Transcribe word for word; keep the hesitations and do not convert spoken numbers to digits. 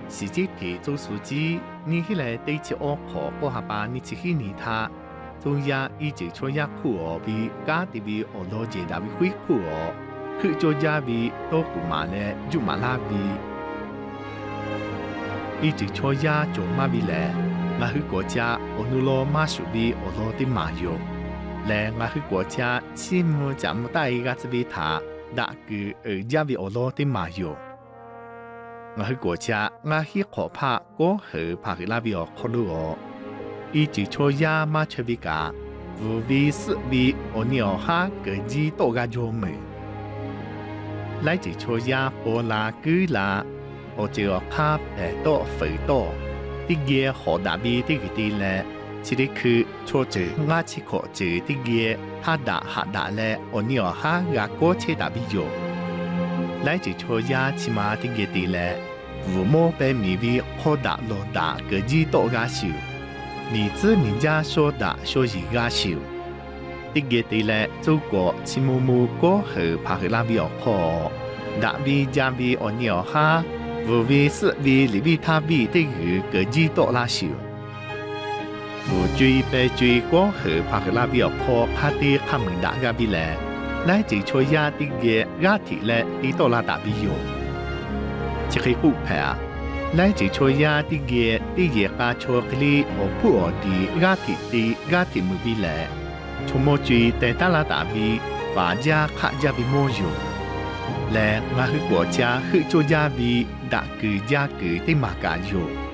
是这批做书记，你起来对起我考过下班，你自己你他，中央一直做一苦哦，比家的比我多接大比会苦哦，去做家比多苦嘛嘞，就嘛拉比，一直做一做嘛比嘞，我去国家我努罗马属比我多的嘛用，嘞我去国家起码怎么带一个这边他，那个呃家比我多的嘛用。我去國家，我去可怕過去拍去那邊哦，看路哦，一直坐呀馬出邊家，五位四位我鳥下個字多個做咩？來直坐呀波拉居啦，我就怕誒多肥多，啲嘢好大邊啲嘅啲咧，只啲佢坐住我去學住啲嘢，他打下打咧，我鳥下個過車大邊用。來自錯呀，起碼啲嘢啲咧，父母俾咪為好打落打個字多個少，你知人家說打說字個少，啲嘢啲咧做過起碼冇過去拍去那邊學，打邊加邊我鳥下，五位四位里邊他邊啲語個字多啦少，父追俾追過去拍去那邊學，拍啲他們打個邊咧。來自錯呀啲嘢壓鐵咧，啲多啦大必要，即係不平啊！來自錯呀啲嘢啲嘢加錯嗰啲我不我啲壓鐵啲壓鐵冇必咧，從冇注但得啦大必，把家卡家必冇用，咧我去國家去做家必，但佢家佢啲嘛家用。